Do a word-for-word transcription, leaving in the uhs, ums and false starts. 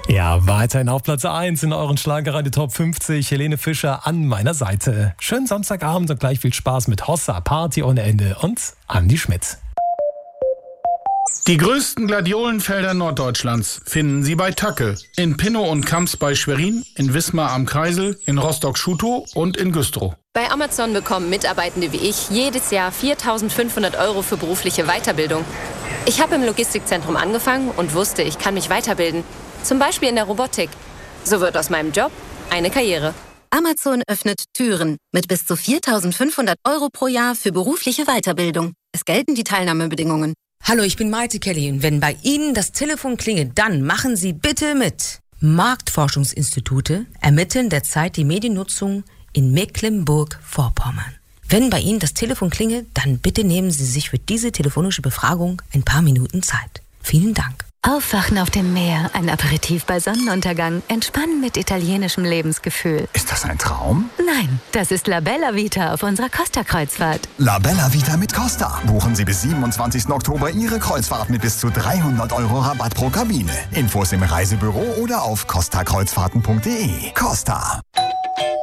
Ja, weiterhin auf Platz eins in euren Schlagerradio Top fünfzig. Helene Fischer an meiner Seite. Schönen Samstagabend und gleich viel Spaß mit Hossa, Party ohne Ende und Andi Schmidt. Die größten Gladiolenfelder Norddeutschlands finden Sie bei Tacke. In Pinnow und Kamps bei Schwerin, in Wismar am Kreisel, in Rostock-Schutow und in Güstrow. Bei Amazon bekommen Mitarbeitende wie ich jedes Jahr viertausendfünfhundert Euro für berufliche Weiterbildung. Ich habe im Logistikzentrum angefangen und wusste, ich kann mich weiterbilden. Zum Beispiel in der Robotik. So wird aus meinem Job eine Karriere. Amazon öffnet Türen mit bis zu viertausendfünfhundert Euro pro Jahr für berufliche Weiterbildung. Es gelten die Teilnahmebedingungen. Hallo, ich bin Maite Kelly und wenn bei Ihnen das Telefon klingelt, dann machen Sie bitte mit. Marktforschungsinstitute ermitteln derzeit die Mediennutzung in Mecklenburg-Vorpommern. Wenn bei Ihnen das Telefon klingelt, dann bitte nehmen Sie sich für diese telefonische Befragung ein paar Minuten Zeit. Vielen Dank. Aufwachen auf dem Meer, ein Aperitif bei Sonnenuntergang, entspannen mit italienischem Lebensgefühl. Ist das ein Traum? Nein, das ist La Bella Vita auf unserer Costa-Kreuzfahrt. La Bella Vita mit Costa. Buchen Sie bis siebenundzwanzigsten Oktober Ihre Kreuzfahrt mit bis zu dreihundert Euro Rabatt pro Kabine. Infos im Reisebüro oder auf costa kreuzfahrten punkt de. Costa.